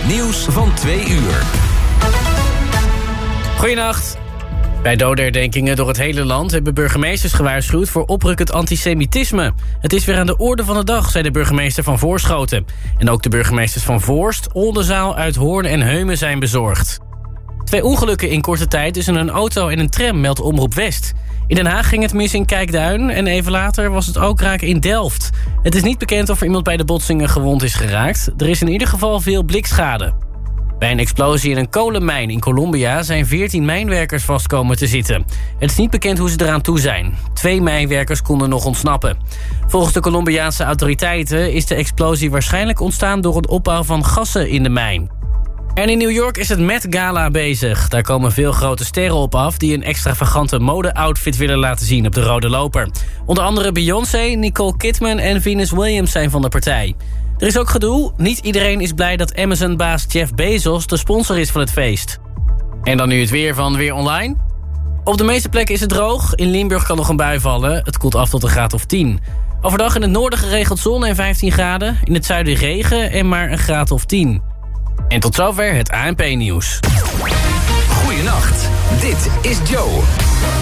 nieuws van 2 uur. Goedenacht. Bij dodenherdenkingen door het hele land hebben burgemeesters gewaarschuwd voor oprukkend antisemitisme. Het is weer aan de orde van de dag, zei de burgemeester van Voorschoten. En ook de burgemeesters van Voorst, Oldenzaal, Uithoorn en Heumen zijn bezorgd. 2 ongelukken in korte tijd tussen een auto en een tram, meldt Omroep West. In Den Haag ging het mis in Kijkduin en even later was het ook raak in Delft. Het is niet bekend of er iemand bij de botsingen gewond is geraakt. Er is in ieder geval veel blikschade. Bij een explosie in een kolenmijn in Colombia zijn 14 mijnwerkers vast komen te zitten. Het is niet bekend hoe ze eraan toe zijn. 2 mijnwerkers konden nog ontsnappen. Volgens de Colombiaanse autoriteiten is de explosie waarschijnlijk ontstaan door het opbouw van gassen in de mijn. En in New York is het Met Gala bezig. Daar komen veel grote sterren op af die een extravagante mode-outfit willen laten zien op de rode loper. Onder andere Beyoncé, Nicole Kidman en Venus Williams zijn van de partij. Er is ook gedoe. Niet iedereen is blij dat Amazon-baas Jeff Bezos de sponsor is van het feest. En dan nu het weer van Weer Online. Op de meeste plekken is het droog. In Limburg kan nog een bui vallen. Het koelt af tot een graad of 10. Overdag in het noorden geregeld zon en 15 graden. In het zuiden regen en maar een graad of 10. En tot zover het ANP-nieuws. Goedenacht, dit is Joe.